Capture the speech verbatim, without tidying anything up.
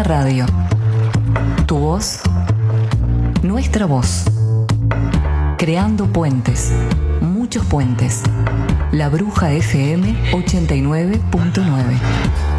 Radio. Tu voz, nuestra voz. Creando puentes, muchos puentes. La Bruja F M ochenta y nueve punto nueve.